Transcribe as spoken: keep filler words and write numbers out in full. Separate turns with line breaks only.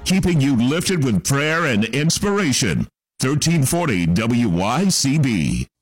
keeping you lifted with prayer and inspiration. thirteen forty W Y C B.